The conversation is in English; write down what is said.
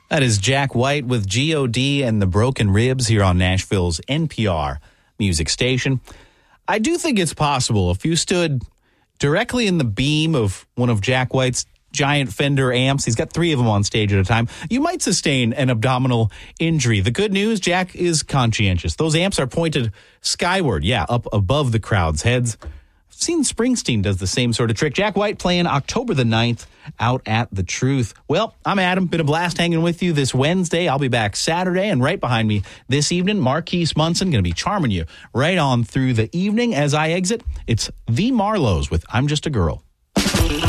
That is Jack White with G.O.D. and the Broken Ribs here on Nashville's NPR music station. I do think it's possible if you stood directly in the beam of one of Jack White's giant Fender amps, he's got 3 of them on stage at a time, you might sustain an abdominal injury. The good news, Jack is conscientious. Those amps are pointed skyward, up above the crowd's heads. I've seen Springsteen does the same sort of trick. Jack White playing October the 9th out at The Truth. Well, I'm Adam. Been a blast hanging with you this Wednesday. I'll be back Saturday, and right behind me this evening, Marquise Munson, going to be charming you right on through the evening. As I exit, it's The Marlows with I'm Just a Girl.